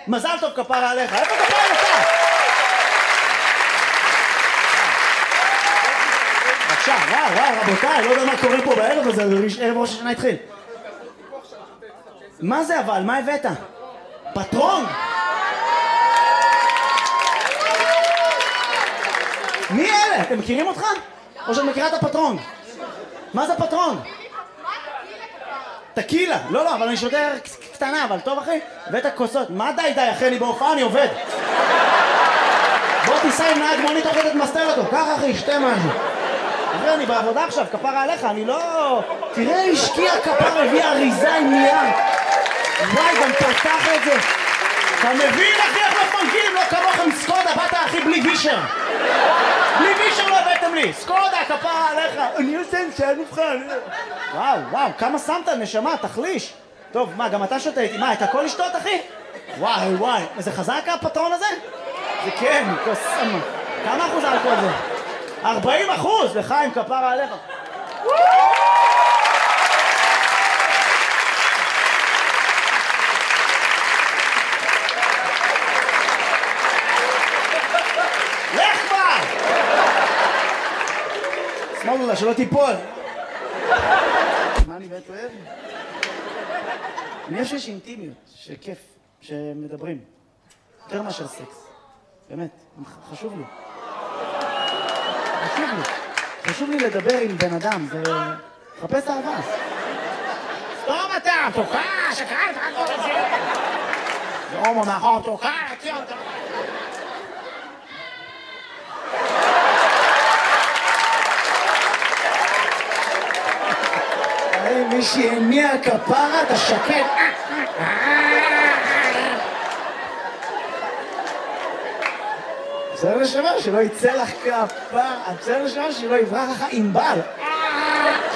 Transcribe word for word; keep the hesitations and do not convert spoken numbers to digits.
מזל טוב כפרה עליך. איפה כפרה עליך? בבקשה, וואו, וואו, רבותיי, לא יודע מה קורה פה בערב הזה, ערב ראש השנה התחיל. מה זה אבל? מה הבאת? פטרון? מי אלה? אתם מכירים אותך? או שאת מכירה את הפטרון? מה זה פטרון? טקילה. לא, לא, אבל אני שותה קטנה, אבל טוב אחי. הבאת כוסות. מה די די אחי? אני בהופעה, אני עובד. בוא תיסע עם נהג מונית עובדת מסתר אותו. ככה אחי, שתה משהו. אחי, אני בעבודה עכשיו, כפרה עליך, אני לא... תראה, השקיע כפרה, הביא אריזה עם נייר. וואי, גם פתח את זה. אתה מבין אחי איך מפנקים? לא כמוכם סקודה, באת אחי בלי וישר. בלי וישר לא הבאתם לי. סקודה, כפרה עליך. אני עושה נשאל מבחן. וואו, וואו, כמה שמת נשמה, תחליש. טוב, מה, גם אתה שותה איתי? מה, את הכל לשתות אחי? וואי, וואי, זה חזק הפטרון הזה? זה כן, כוס סמה. כמה אחוז אלכוהול זה? ארבעים אחוז, לחיים כפרה עליך. לך כבר! שמאלו לה, שלא תיפול. מה אני באמת אוהב? אני חושב שיש אינטימיות, שכיף, שמדברים. יותר מאשר סקס. באמת, חשוב לי. חשוב לי. חשוב לי לדבר עם בן אדם, זה... חפש אהבה. סתום אתה, תוקע, שקרן, תקע כל זה. זה הומו מאחור, תוקע, תקע אותה. מי שהניע כפרה, אתה שקט. בסדר לשמה שלא יצא לך כפרה, בסדר לשמה שלא יברח לך עם בל.